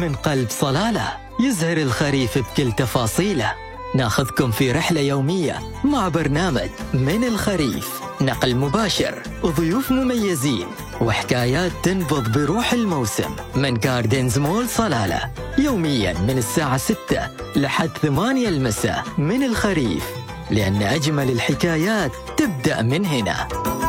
من قلب صلالة يزهر الخريف بكل تفاصيله. ناخذكم في رحلة يومية مع برنامج من الخريف، نقل مباشر وضيوف مميزين وحكايات تنبض بروح الموسم من جاردنز مول صلالة، يوميا من الساعة 6 لحد 8 المساء. من الخريف، لأن أجمل الحكايات تبدأ من هنا.